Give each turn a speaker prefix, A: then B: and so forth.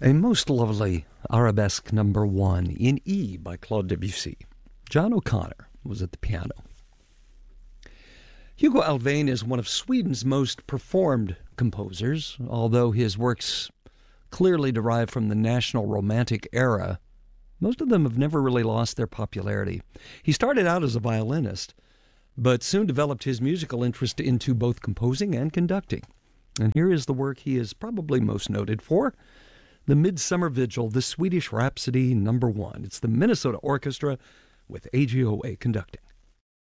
A: A most lovely arabesque number 1 in E by Claude Debussy. John O'Connor was at the piano. Hugo Alfvén is one of Sweden's most performed composers, although his works clearly derive from the national romantic era. Most of them have never really lost their popularity. He started out as a violinist, but soon developed his musical interest into both composing and conducting. And here is the work he is probably most noted for, the Midsummer Vigil, the Swedish Rhapsody number 1. It's the Minnesota Orchestra with AGOA conducting.